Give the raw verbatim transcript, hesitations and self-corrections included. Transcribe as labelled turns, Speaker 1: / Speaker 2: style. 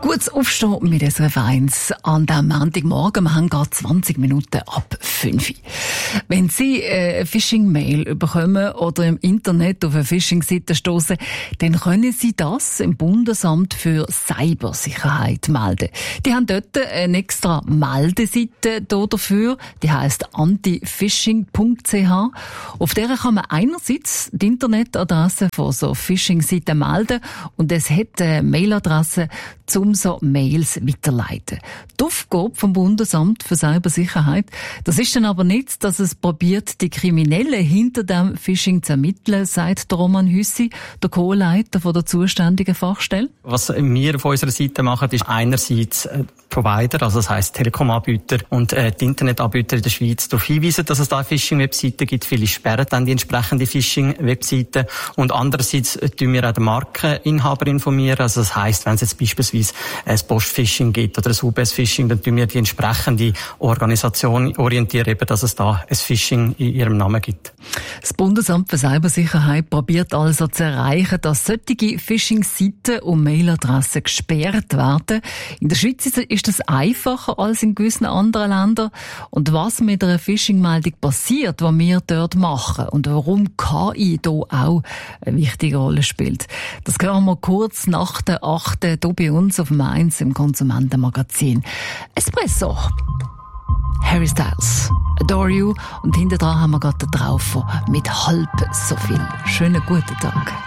Speaker 1: Gutes Aufstehen mit S R F eins an diesem Montagmorgen. Wir haben gerade zwanzig Minuten ab fünf. Wenn Sie eine Phishing-Mail bekommen oder im Internet auf eine Phishing-Seite stoßen, dann können Sie das im Bundesamt für Cybersicherheit melden. Die haben dort eine extra Meldeseite dafür. Die heisst anti-phishing punkt c h. Auf der kann man einerseits die Internetadresse von so Phishing-Seiten melden und es hat eine Mailadresse, um so Mails weiterleiten. Die Aufgabe vom Bundesamt für Cybersicherheit, das ist dann aber nicht, dass es probiert, die Kriminellen hinter dem Phishing zu ermitteln, sagt der Roman Hüssi, der Co-Leiter von der zuständigen Fachstelle.
Speaker 2: Was wir auf unserer Seite machen, ist einerseits Provider, also das heisst Telekom-Anbieter und äh, die Internetanbieter in der Schweiz darauf hinweisen, dass es da Phishing-Webseiten gibt. Viele sperren dann die entsprechende Phishing-Webseiten. Und andererseits äh, tun wir auch den Markeninhaber informieren. Also das heisst, wenn es jetzt beispielsweise ein Post-Phishing gibt oder ein U B S-Phishing, dann tun wir die entsprechende Organisation orientieren, eben, dass es da ein Phishing in ihrem Namen gibt.
Speaker 1: Das Bundesamt für Cybersicherheit probiert also zu erreichen, dass solche Phishing-Seiten und Mailadressen gesperrt werden. In der Schweiz ist das einfacher als in gewissen anderen Ländern. Und was mit einer Phishing-Meldung passiert, was wir dort machen und warum K I hier auch eine wichtige Rolle spielt, das hören wir kurz nach der achten hier bei uns auf Mainz im Konsumentenmagazin Espresso. Harry Styles, Adore You, und hinter dran haben wir gerade den Traufer mit halb so viel. Schönen guten Tag.